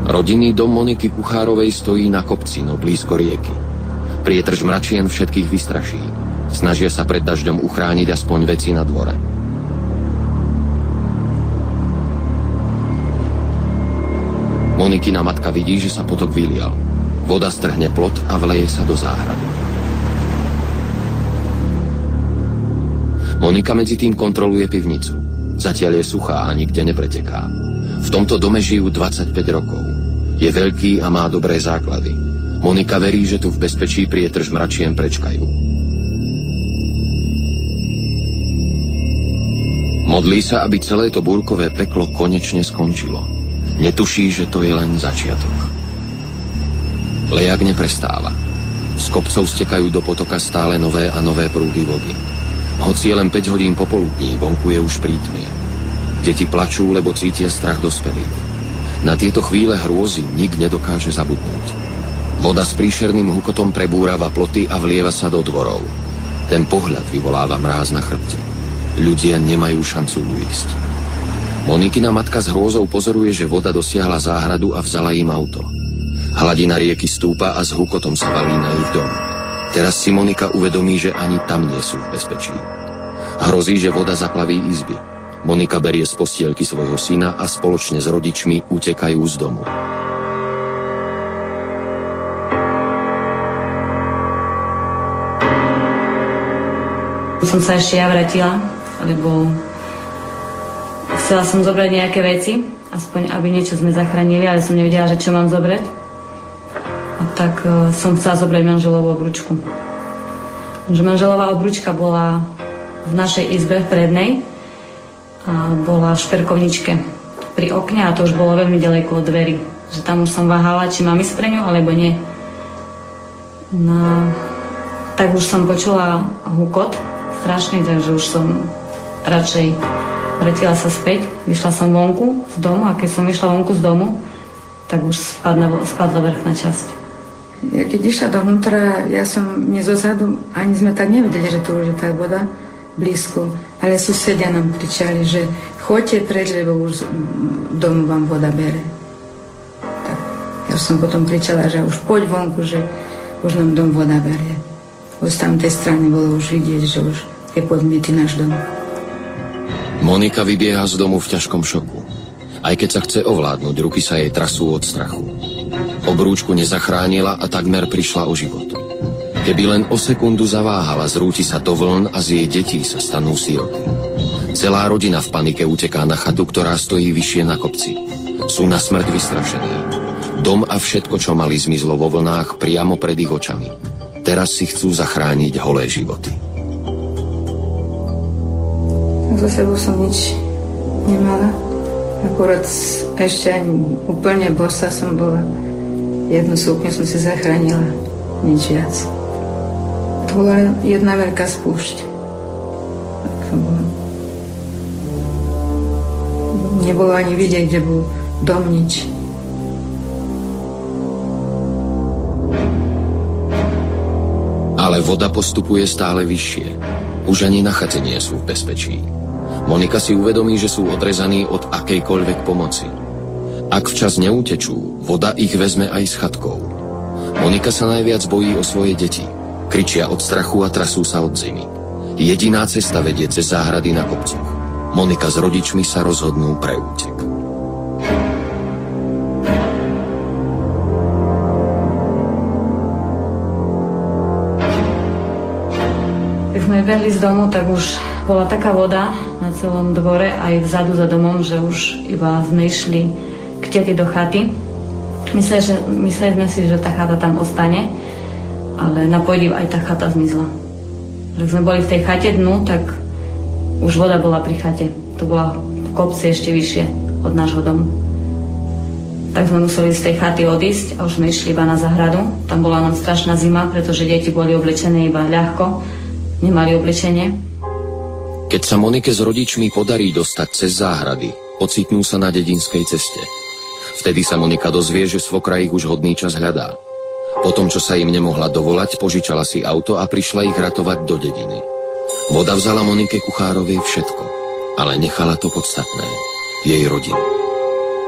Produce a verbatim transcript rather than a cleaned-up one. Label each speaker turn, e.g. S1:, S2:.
S1: Rodinný dom Moniky Kuchárovej stojí na kopci, no blízko rieky. Prietrž mračien všetkých vystraší. Snažia sa pred dažďom uchrániť aspoň veci na dvore. Monikina matka vidí, že sa potok vylial. Voda strhne plot a vleje sa do záhrady. Monika medzi tým kontroluje pivnicu. Zatiaľ je suchá a nikde nepreteká. V tomto dome žijú dvadsaťpäť rokov. Je veľký a má dobré základy. Monika verí, že tu v bezpečí prietrž mračien prečkajú. Modlí sa, aby celé to búrkové peklo konečne skončilo. Netuší, že to je len začiatok. Lejak neprestáva. Z kopcov stekajú do potoka stále nové a nové prúdy vody. Hoci je len päť hodín popoludní, vonku je už prítmie. Deti plačú, lebo cítia strach dospelých. Na tieto chvíle hrôzy nik nedokáže zabudnúť. Voda s príšerným hukotom prebúrava ploty a vlieva sa do dvorov. Ten pohľad vyvoláva mráz na chrbte. Ľudia nemajú šancu uísť. Monikina matka s hrôzou pozoruje, že voda dosiahla záhradu a vzala im auto. Hladina rieky stúpa a s hukotom sa valí na ich dom. Teraz si Monika uvedomí, že ani tam nie sú v bezpečí. Hrozí, že voda zaplaví izby. Monika berie z postielky svojho syna a spoločne s rodičmi utekajú z domu.
S2: Som sa ešte ja vrátila, lebo chcela som zobrať nejaké veci, aspoň aby niečo sme zachránili, ale som nevedela, že čo mám zobrať. A tak uh, som chcela zobrať manželovú obručku. Že manželová obručka bola v našej izbe v prednej a bola v šperkovničke pri okne a to už bolo veľmi ďaleko od dverí. Že tam už som váhala, či mám ísť pre ňu, alebo nie. No, tak už som počula hukot strašný, takže už som radšej vrátila sa späť. Vyšla som vonku z domu a keď som vyšla vonku z domu, tak už spadla, spadla vrchná časť.
S3: Ja keď išla dovnútra, ja som nie zozadu, ani sme tak nevedeli, že tu už je tá voda blízko, ale susedia nám kričali, že choďte preč, lebo už domu vám voda bere. Tak ja som potom kričala, že už poď vonku, že už nám dom voda berie. Už tam tej strany bolo už vidieť, že už je podmietý náš dom.
S1: Monika vybieha z domu v ťažkom šoku. Aj keď sa chce ovládnuť, ruky sa jej trasú od strachu. Obrúčku nezachránila a takmer prišla o život. Keby len o sekundu zaváhala, zrúti sa do vln a z jej detí sa stanú siroty. Celá rodina v panike uteká na chatu, ktorá stojí vyššie na kopci. Sú na smrť vystrašení. Dom a všetko, čo mali, zmizlo vo vlnách priamo pred ich očami. Teraz si chcú zachrániť holé životy.
S3: Za sebou som nič nemala. Akurát ešte ani úplne bosa som bola. Jednu sukňu som si zachránila. Nič viac. To bola jedna veľká spúšť. Nebolo ani vidieť, kde bol dom, nič.
S1: Ale voda postupuje stále vyššie. Už ani na chate nie sú v bezpečí. Monika si uvedomí, že sú odrezaní od akejkoľvek pomoci. Ak včas neutečú, voda ich vezme aj s chatkou. Monika sa najviac bojí o svoje deti. Kričia od strachu a trasú sa od zimy. Jediná cesta vedie cez záhrady na kopcoch. Monika s rodičmi sa rozhodnú pre útek.
S2: Keď sme behli z domu, tak už bola taká voda na celom dvore aj vzadu za domom, že už iba sme išli k tete do chaty. Mysleli, že, mysleli sme si, že tá chata tam ostane, ale na podiv aj tá chata zmizla. Keď sme boli v tej chate dnu, tak už voda bola pri chate. To bola v kopci ešte vyššie od nášho domu. Tak sme museli z tej chaty odísť a už sme išli iba na záhradu. Tam bola nám strašná zima, pretože deti boli oblečené iba ľahko, nemali oblečenie.
S1: Keď sa Monike s rodičmi podarí dostať cez záhrady, ocitnú sa na dedinskej ceste. Vtedy sa Monika dozvie, že svokra ich už hodný čas hľadá. Po tom, čo sa im nemohla dovolať, požičala si auto a prišla ich ratovať do dediny. Voda vzala Monike Kuchárovej všetko, ale nechala to podstatné, jej rodinu.